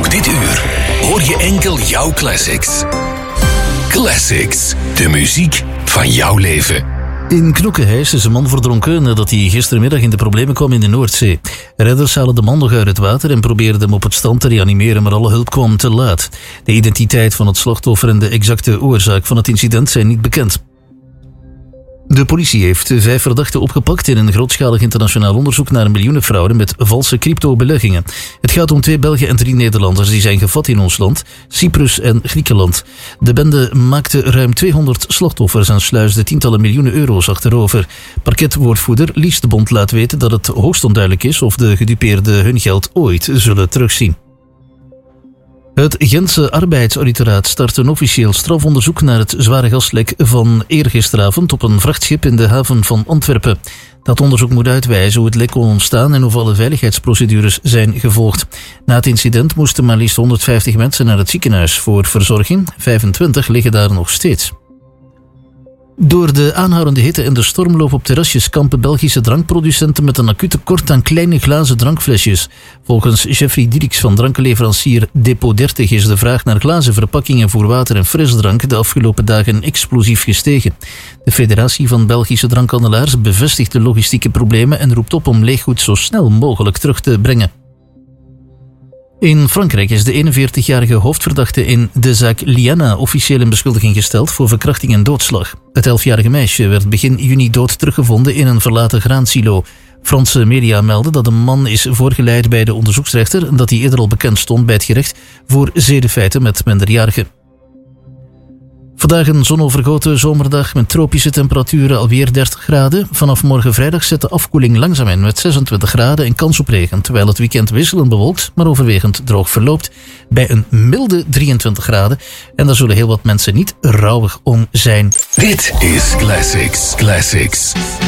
Ook dit uur hoor je enkel jouw classics. Classics, de muziek van jouw leven. In Knokke-Heist is een man verdronken nadat hij gistermiddag in de problemen kwam in de Noordzee. Redders halen de man nog uit het water en probeerden hem op het strand te reanimeren, maar alle hulp kwam te laat. De identiteit van het slachtoffer en de exacte oorzaak van het incident zijn niet bekend. De politie heeft 5 verdachten opgepakt in een grootschalig internationaal onderzoek naar miljoenenfraude met valse crypto-beleggingen. Het gaat om 2 Belgen en 3 Nederlanders die zijn gevat in ons land, Cyprus en Griekenland. De bende maakte ruim 200 slachtoffers en sluisde tientallen miljoenen euro's achterover. Parquetwoordvoerder Lies de Bond laat weten dat het hoogst onduidelijk is of de gedupeerden hun geld ooit zullen terugzien. Het Gentse Arbeidsauditoraat start een officieel strafonderzoek naar het zware gaslek van eergisteravond op een vrachtschip in de haven van Antwerpen. Dat onderzoek moet uitwijzen hoe het lek kon ontstaan en of alle veiligheidsprocedures zijn gevolgd. Na het incident moesten maar liefst 150 mensen naar het ziekenhuis voor verzorging. 25 liggen daar nog steeds. Door de aanhoudende hitte en de stormloop op terrasjes kampen Belgische drankproducenten met een acuut tekort aan kleine glazen drankflesjes. Volgens Jeffrey Dirks van drankenleverancier Depot 30 is de vraag naar glazen verpakkingen voor water en frisdrank de afgelopen dagen explosief gestegen. De Federatie van Belgische Drankhandelaars bevestigt de logistieke problemen en roept op om leeggoed zo snel mogelijk terug te brengen. In Frankrijk is de 41-jarige hoofdverdachte in de zaak Liana officieel in beschuldiging gesteld voor verkrachting en doodslag. Het 11-jarige meisje werd begin juni dood teruggevonden in een verlaten graansilo. Franse media melden dat een man is voorgeleid bij de onderzoeksrechter en dat hij eerder al bekend stond bij het gerecht voor zedenfeiten met minderjarigen. Vandaag een zonovergoten zomerdag met tropische temperaturen alweer 30 graden. Vanaf morgen vrijdag zet de afkoeling langzaam in met 26 graden en kans op regen. Terwijl het weekend wisselend bewolkt, maar overwegend droog verloopt. Bij een milde 23 graden. En daar zullen heel wat mensen niet rouwig om zijn. Dit is Classics.